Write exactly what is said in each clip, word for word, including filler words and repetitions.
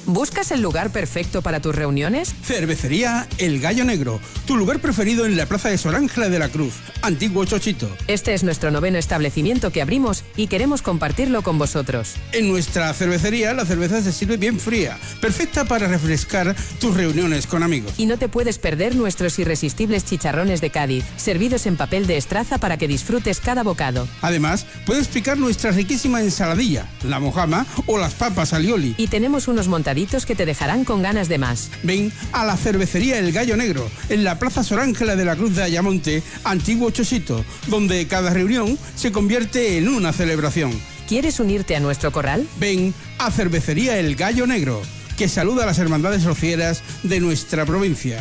¿Buscas el lugar perfecto para tus reuniones? Cervecería El Gallo Negro, tu lugar preferido en la plaza de Sor Ángela de la Cruz, antiguo Chochito. Este es nuestro noveno establecimiento que abrimos y queremos compartirlo con vosotros. En nuestra cervecería la cerveza se sirve bien fría, perfecta para refrescar tus reuniones con amigos. Y no te puedes perder nuestros irresistibles chicharrones de Cádiz, servidos en papel de estraza para que disfrutes cada bocado. Además, puedes picar nuestra riquísima ensaladilla, la mojama o las papas alioli. Y tenemos unos montaditos que te dejarán con ganas de más. Ven a la cervecería El Gallo Negro, en la plaza Sor Ángela de la Cruz de Ayamonte, antiguo Chochito, donde cada reunión se convierte en una celebración. ¿Quieres unirte a nuestro corral? Ven a Cervecería El Gallo Negro, que saluda a las hermandades rocieras de nuestra provincia.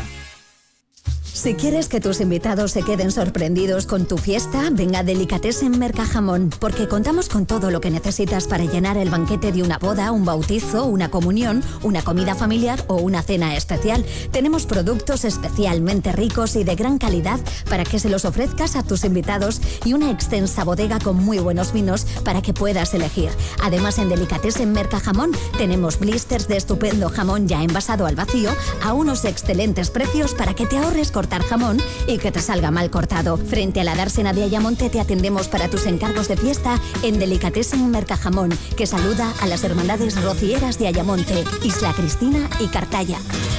Si quieres que tus invitados se queden sorprendidos con tu fiesta, ven a Delicatessen Mercajamón, porque contamos con todo lo que necesitas para llenar el banquete de una boda, un bautizo, una comunión, una comida familiar o una cena especial. Tenemos productos especialmente ricos y de gran calidad para que se los ofrezcas a tus invitados y una extensa bodega con muy buenos vinos para que puedas elegir. Además, en Delicatessen Mercajamón tenemos blisters de estupendo jamón ya envasado al vacío a unos excelentes precios para que te ahorres cortar jamón y que te salga mal cortado. Frente a la dársena de Ayamonte te atendemos para tus encargos de fiesta en Delicatessen Mercajamón, que saluda a las hermandades rocieras de Ayamonte, Isla Cristina y Cartaya.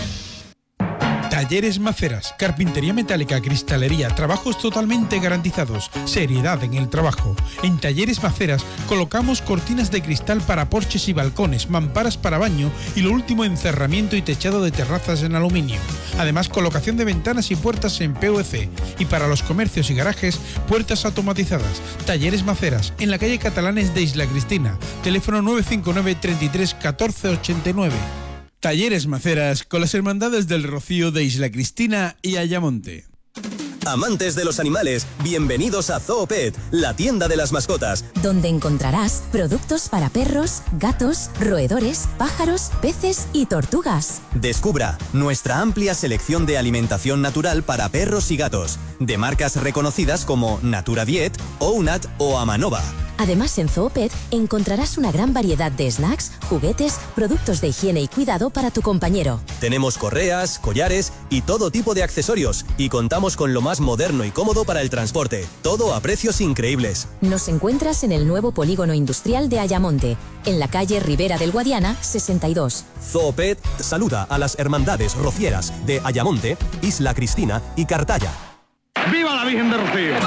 Talleres Maceras, carpintería metálica, cristalería, trabajos totalmente garantizados, seriedad en el trabajo. En Talleres Maceras colocamos cortinas de cristal para porches y balcones, mamparas para baño y lo último en cerramiento y techado de terrazas en aluminio. Además, colocación de ventanas y puertas en P V C y para los comercios y garajes, puertas automatizadas. Talleres Maceras, en la calle Catalanes de Isla Cristina, teléfono nueve cinco nueve, treinta y tres, catorce ochenta y nueve. Talleres Maceras con las hermandades del Rocío de Isla Cristina y Ayamonte. Amantes de los animales, bienvenidos a Zoopet, la tienda de las mascotas, donde encontrarás productos para perros, gatos, roedores, pájaros, peces y tortugas. Descubra nuestra amplia selección de alimentación natural para perros y gatos, de marcas reconocidas como Natura Diet, Ounat o Amanova. Además, en Zoopet encontrarás una gran variedad de snacks, juguetes, productos de higiene y cuidado para tu compañero. Tenemos correas, collares y todo tipo de accesorios, y contamos con lo más moderno y cómodo para el transporte, todo a precios increíbles. Nos encuentras en el nuevo polígono industrial de Ayamonte, en la calle Ribera del Guadiana, sesenta y dos. Zoopet saluda a las hermandades rocieras de Ayamonte, Isla Cristina y Cartaya. ¡Viva la Virgen de Rocío!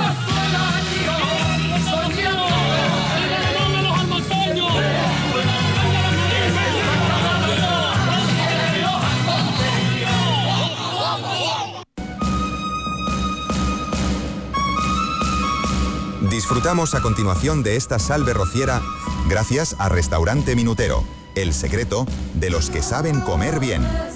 Disfrutamos a continuación de esta salve rociera gracias a Restaurante Minutero, el secreto de los que saben comer bien.